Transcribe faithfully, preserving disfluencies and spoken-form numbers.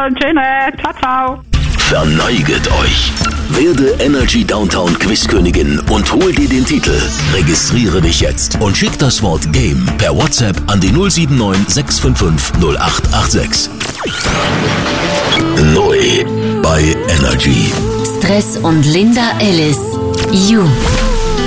tschüss, ciao, ciao. Verneiget euch. Werde Energy Downtown Quizkönigin und hol dir den Titel. Registriere dich jetzt und schick das Wort Game per WhatsApp an die null sieben neun sechs fünf fünf null acht acht sechs. Neu bei Energy. Stress und Linda Ellis. You.